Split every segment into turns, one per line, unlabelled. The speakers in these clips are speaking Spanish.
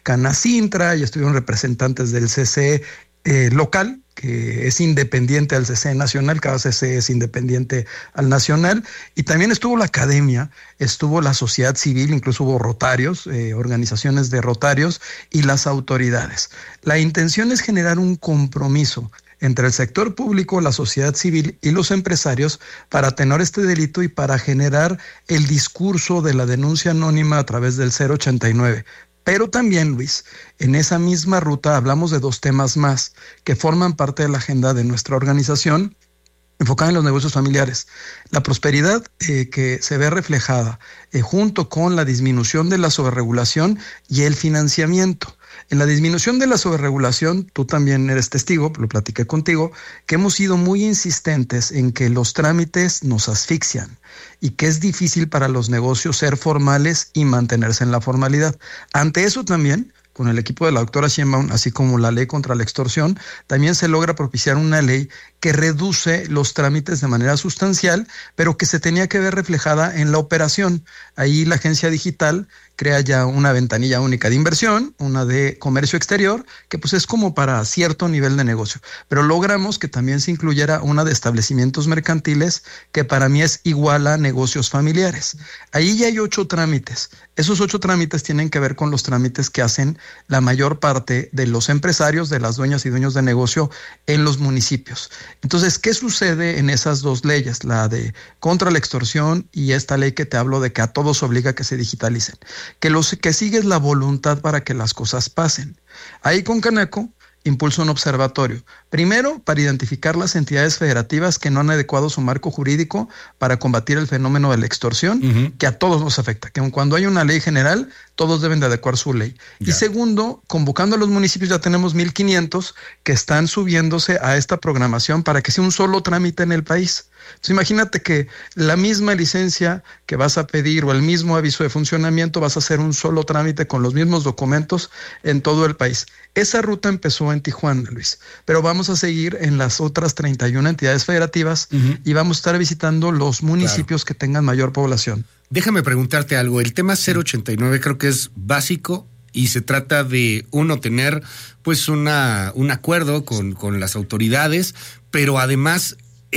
Canacintra, y estuvieron representantes del CCE local, que es independiente al CCE nacional, cada CCE es independiente al nacional, y también estuvo la academia, estuvo la sociedad civil, incluso hubo rotarios, organizaciones de rotarios y las autoridades. La intención es generar un compromiso entre el sector público, la sociedad civil y los empresarios para atenuar este delito y para generar el discurso de la denuncia anónima a través del 089. Pero también, Luis, en esa misma ruta hablamos de 2 temas más que forman parte de la agenda de nuestra organización, enfocada en los negocios familiares. La prosperidad que se ve reflejada junto con la disminución de la sobreregulación y el financiamiento. En la disminución de la sobreregulación, tú también eres testigo, lo platiqué contigo, que hemos sido muy insistentes en que los trámites nos asfixian y que es difícil para los negocios ser formales y mantenerse en la formalidad. Ante eso también, con el equipo de la doctora Sheinbaum, así como la ley contra la extorsión, también se logra propiciar una ley que reduce los trámites de manera sustancial, pero que se tenía que ver reflejada en la operación. Ahí la agencia digital crea ya una ventanilla única de inversión, una de comercio exterior, que pues es como para cierto nivel de negocio. Pero logramos que también se incluyera una de establecimientos mercantiles, que para mí es igual a negocios familiares. Ahí ya hay 8 trámites. Esos 8 trámites tienen que ver con los trámites que hacen la mayor parte de los empresarios, de las dueñas y dueños de negocio en los municipios. Entonces, ¿qué sucede en esas 2 leyes? La de contra la extorsión y esta ley que te hablo de que a todos obliga a que se digitalicen. Que sigue es la voluntad para que las cosas pasen. Ahí con Canaco impulsa un observatorio. Primero, para identificar las entidades federativas que no han adecuado su marco jurídico para combatir el fenómeno de la extorsión, que a todos nos afecta, que cuando hay una ley general, todos deben de adecuar su ley. Y segundo, convocando a los municipios, ya tenemos 1,500 que están subiéndose a esta programación para que sea un solo trámite en el país. Entonces, imagínate que la misma licencia que vas a pedir o el mismo aviso de funcionamiento vas a hacer un solo trámite con los mismos documentos en todo el país. Esa ruta empezó en Tijuana, Luis, pero vamos a seguir en las otras 31 entidades federativas y vamos a estar visitando los municipios que tengan mayor población.
Déjame preguntarte algo. El tema 089 creo que es básico y se trata de tener pues un acuerdo con las autoridades, pero además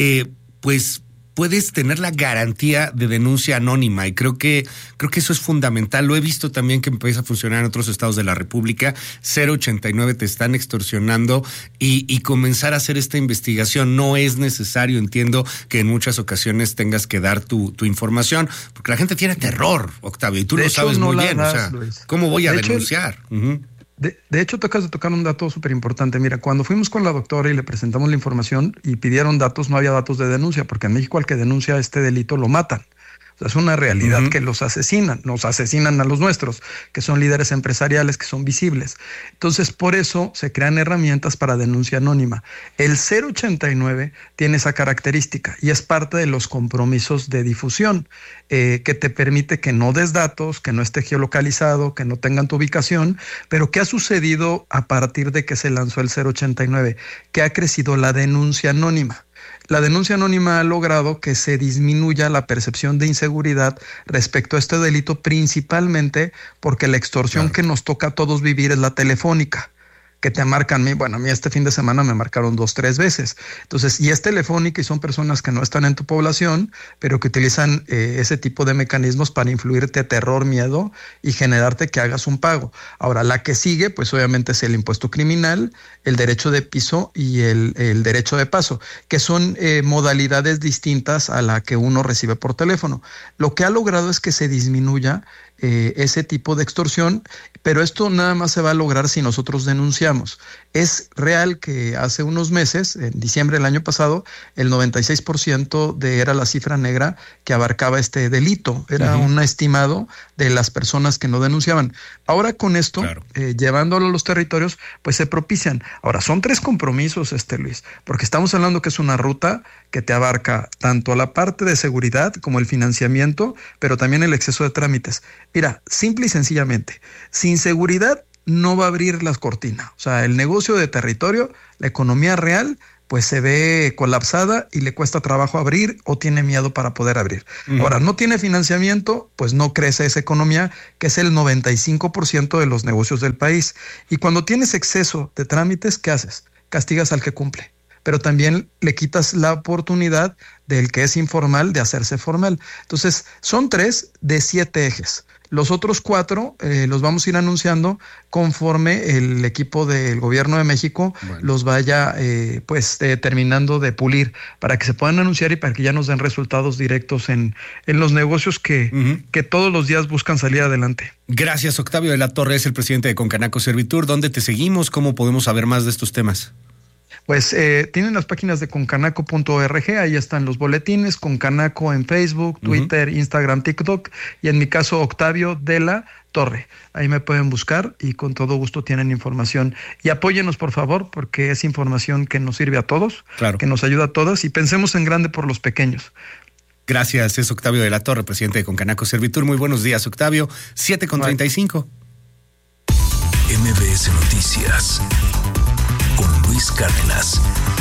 pues puedes tener la garantía de denuncia anónima y creo que eso es fundamental. Lo he visto también que empieza a funcionar en otros estados de la República. 089 te están extorsionando y comenzar a hacer esta investigación. No es necesario, entiendo que en muchas ocasiones tengas que dar tu información, porque la gente tiene terror, Octavio, y tú lo sabes muy bien. O sea, ¿cómo voy a denunciar?
De hecho, tocas de tocar un dato súper importante. Mira, cuando fuimos con la doctora y le presentamos la información y pidieron datos, no había datos de denuncia, porque en México al que denuncia este delito lo matan. O sea, es una realidad que nos asesinan a los nuestros, que son líderes empresariales, que son visibles. Entonces, por eso se crean herramientas para denuncia anónima. El 089 tiene esa característica y es parte de los compromisos de difusión, que te permite que no des datos, que no esté geolocalizado, que no tengan tu ubicación. Pero ¿qué ha sucedido a partir de que se lanzó el 089? Que ha crecido la denuncia anónima. La denuncia anónima ha logrado que se disminuya la percepción de inseguridad respecto a este delito, principalmente porque la extorsión que nos toca a todos vivir es la telefónica, que te marcan. A mí este fin de semana me marcaron 2, 3 veces. Entonces, y es telefónica y son personas que no están en tu población, pero que utilizan ese tipo de mecanismos para influirte terror, miedo y generarte que hagas un pago. Ahora, la que sigue, pues obviamente es el impuesto criminal, el derecho de piso y el derecho de paso, que son modalidades distintas a la que uno recibe por teléfono. Lo que ha logrado es que se disminuya ese tipo de extorsión, pero esto nada más se va a lograr si nosotros denunciamos. Es real que hace unos meses, en diciembre del año pasado, el 96% era la cifra negra que abarcaba este delito. Era un estimado de las personas que no denunciaban. Ahora con esto, llevándolo a los territorios, pues se propician. Ahora, son 3 compromisos, Luis, porque estamos hablando que es una ruta que te abarca tanto la parte de seguridad como el financiamiento, pero también el exceso de trámites. Mira, simple y sencillamente, sin seguridad no va a abrir las cortinas. O sea, el negocio de territorio, la economía real, pues se ve colapsada y le cuesta trabajo abrir o tiene miedo para poder abrir. Ahora, no tiene financiamiento, pues no crece esa economía, que es el 95% de los negocios del país. Y cuando tienes exceso de trámites, ¿qué haces? Castigas al que cumple, pero también le quitas la oportunidad del que es informal de hacerse formal. Entonces, son 3 de 7 ejes. Los otros 4 los vamos a ir anunciando conforme el equipo del Gobierno de México los vaya terminando de pulir, para que se puedan anunciar y para que ya nos den resultados directos en los negocios que todos los días buscan salir adelante.
Gracias, Octavio de la Torre, es el presidente de Concanaco Servitur. ¿Dónde te seguimos? ¿Cómo podemos saber más de estos temas?
Pues tienen las páginas de concanaco.org, ahí están los boletines, Concanaco en Facebook, Twitter, Instagram, TikTok, y en mi caso Octavio de la Torre. Ahí me pueden buscar y con todo gusto tienen información. Y apóyenos, por favor, porque es información que nos sirve a todos, claro, que nos ayuda a todos, y pensemos en grande por los pequeños.
Gracias, es Octavio de la Torre, presidente de Concanaco Servitur. Muy buenos días, Octavio. 7:35.
MBS Noticias con Luis Cárdenas.